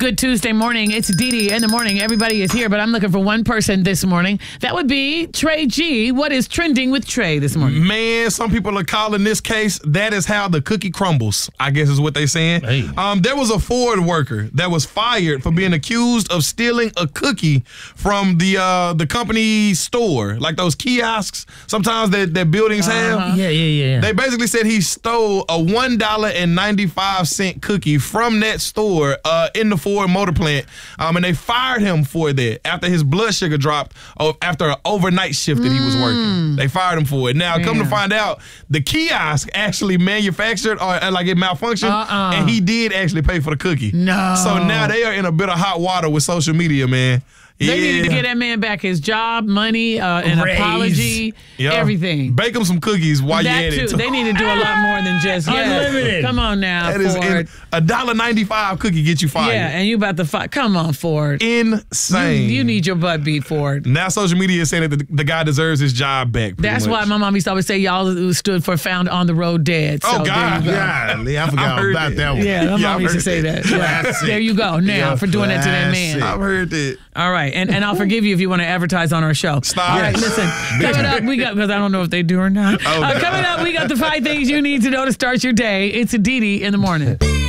Good Tuesday morning. It's Dee Dee in the morning. Everybody is here, but I'm looking for one person this morning. That would be Trey G. What is trending with Trey this morning? Man, some people are calling this case, that is how the cookie crumbles, I guess is what they're saying. Hey. There was a Ford worker that was fired for being accused of stealing a cookie from the company store, like those kiosks sometimes that buildings have. Yeah. They basically said he stole a $1.95 cookie from that store in the Ford motor plant, and they fired him for that after his blood sugar dropped after an overnight shift that he was working. They fired him for it. Now, come to find out, the kiosk actually manufactured or like it malfunctioned, and he did actually pay for the cookie. No. So now they are in a bit of hot water with social media, man. They needed to get that man back his job, money, an Raise. apology, everything. Bake him some cookies while That you're at it. too. They need to do a lot more than just Unlimited. Come on now, That is Ford. $1.95 cookie get you fired. Yeah, and you about to fight. Come on, Ford. Insane. You need your butt beat, Ford. Now social media is saying that the guy deserves his job back. That's why my mom used to always say y'all stood for found on the road dead. So Oh, God. Golly, I forgot heard about that one. Yeah, my Yeah, mom I've used to heard say that. that. Yeah. Classic. There you go now Yeah, for doing that to that man. classic. I've heard that. All right, and I'll forgive you if you want to advertise on our show. Stop. All right, listen. Coming up, we got, because I don't know if they do or not. Oh, God. Coming up, we got the 5 things you need to know to start your day. It's a Dee Dee in the morning.